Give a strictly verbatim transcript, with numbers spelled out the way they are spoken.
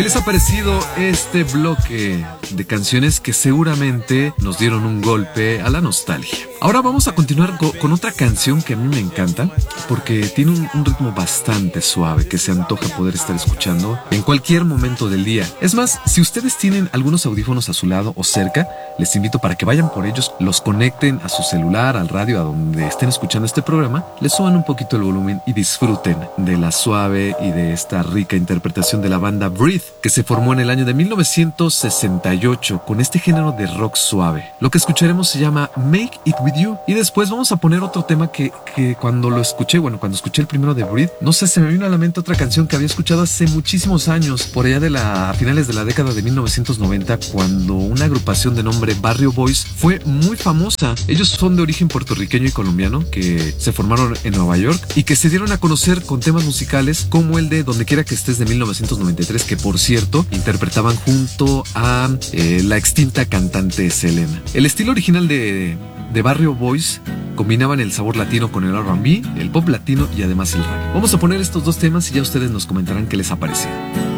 ¿Qué les ha parecido este bloque de canciones que seguramente nos dieron un golpe a la nostalgia? Ahora vamos a continuar co- con otra canción que a mí me encanta porque tiene un, un ritmo bastante suave que se antoja poder estar escuchando en cualquier momento del día. Es más, si ustedes tienen algunos audífonos a su lado o cerca, les invito para que vayan por ellos, los conecten a su celular, al radio, a donde estén escuchando este programa, les suban un poquito el volumen y disfruten de la suave y de esta rica interpretación de la banda Breathe, que se formó en el año de mil novecientos sesenta y ocho con este género de rock suave. Lo que escucharemos se llama Make It With You y después vamos a poner otro tema que, que cuando lo escuché, bueno, cuando escuché el primero de Breathe, no sé, se me vino a la mente otra canción que había escuchado hace muchísimos años, por allá de la, a finales de la década de mil novecientos noventa, cuando una agrupación de nombre Barrio Boys fue muy famosa. Ellos son de origen puertorriqueño y colombiano, que se formaron en Nueva York y que se dieron a conocer con temas musicales como el de Donde Quiera Que Estés de mil novecientos noventa y tres, que por cierto interpretaban junto a eh, la extinta cantante Selena. El estilo original de, de Barrio Boys combinaban el sabor latino con el R and B, el pop latino y además el rap. Vamos a poner estos dos temas y ya ustedes nos comentarán qué les ha parecido.